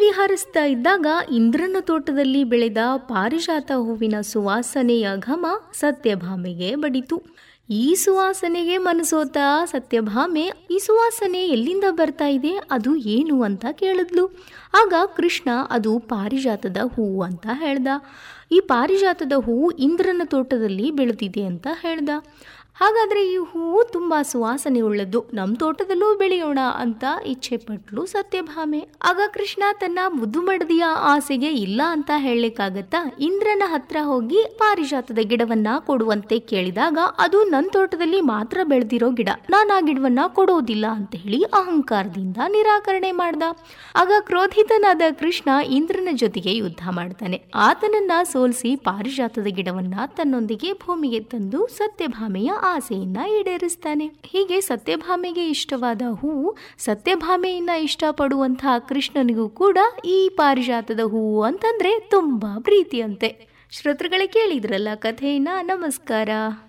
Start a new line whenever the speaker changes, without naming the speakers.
ಹಾರಿಸ್ತಾ ಇದ್ದಾಗ ಇಂದ್ರನ ತೋಟದಲ್ಲಿ ಬೆಳೆದ ಪಾರಿಜಾತ ಹೂವಿನ ಸುವಾಸನೆಯ ಘಮ ಸತ್ಯಭಾಮೆಗೆ ಬಡಿತು. ಈ ಸುವಾಸನೆಗೆ ಮನಸೋತ ಸತ್ಯಭಾಮೆ ಈ ಸುವಾಸನೆ ಎಲ್ಲಿಂದ ಬರ್ತಾ ಇದೆ, ಅದು ಏನು ಅಂತ ಕೇಳಿದ್ಲು. ಆಗ ಕೃಷ್ಣ ಅದು ಪಾರಿಜಾತದ ಹೂವು ಅಂತ ಹೇಳ್ದ. ಈ ಪಾರಿಜಾತದ ಹೂವು ಇಂದ್ರನ ತೋಟದಲ್ಲಿ ಬೆಳೆದಿದೆ ಅಂತ ಹೇಳ್ದ. ಹಾಗಾದರೆ ಈ ಹೂವು ತುಂಬ ಸುವಾಸನೆ ಉಳ್ಳದ್ದು, ನಮ್ಮ ತೋಟದಲ್ಲೂ ಬೆಳೆಯೋಣ ಅಂತ ಇಚ್ಛೆ ಪಟ್ಲು ಸತ್ಯಭಾಮೆ. ಆಗ ಕೃಷ್ಣ ತನ್ನ ಮುದ್ದು ಮಡದಿಯ ಆಸೆಗೆ ಇಲ್ಲ ಅಂತ ಹೇಳಲಿಕ್ಕಾಗತ್ತಾ? ಇಂದ್ರನ ಹತ್ರ ಹೋಗಿ ಪಾರಿಜಾತದ ಗಿಡವನ್ನ ಕೊಡುವಂತೆ ಕೇಳಿದಾಗ ಅದು ನನ್ನ ತೋಟದಲ್ಲಿ ಮಾತ್ರ ಬೆಳೆದಿರೋ ಗಿಡ, ನಾನು ಆ ಗಿಡವನ್ನ ಕೊಡೋದಿಲ್ಲ ಅಂತ ಹೇಳಿ ಅಹಂಕಾರದಿಂದ ನಿರಾಕರಣೆ ಮಾಡ್ದ. ಆಗ ಕ್ರೋಧಿತನಾದ ಕೃಷ್ಣ ಇಂದ್ರನ ಜೊತೆಗೆ ಯುದ್ಧ ಮಾಡ್ತಾನೆ. ಆತನನ್ನ ಸೋಲಿಸಿ ಪಾರಿಜಾತದ ಗಿಡವನ್ನ ತನ್ನೊಂದಿಗೆ ಭೂಮಿಗೆ ತಂದು ಸತ್ಯಭಾಮೆಯ ಆಸೆಯನ್ನ ಈಡೇರಿಸ್ತಾನೆ. ಹೀಗೆ ಸತ್ಯಭಾಮೆಗೆ ಇಷ್ಟವಾದ ಹೂವು ಸತ್ಯಭಾಮೆಯನ್ನ ಇಷ್ಟಪಡುವಂತಹ ಕೃಷ್ಣನಿಗೂ ಕೂಡ ಈ ಪಾರಿಜಾತದ ಹೂವು ಅಂತಂದ್ರೆ ತುಂಬಾ ಪ್ರೀತಿಯಂತೆ. ಶ್ರೋತೃಗಳೇ, ಕೇಳಿದ್ರಲ್ಲ ಕಥೆಯನ್ನ. ನಮಸ್ಕಾರ.